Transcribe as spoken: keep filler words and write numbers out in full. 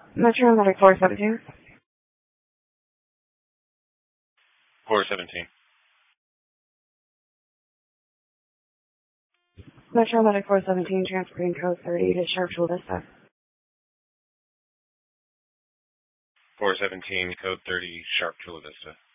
Metro Medic four seventeen. four seventeen. Metro Medic four seventeen, transporting code thirty to Sharp Chula Vista. four seventeen, code thirty, Sharp Chula Vista.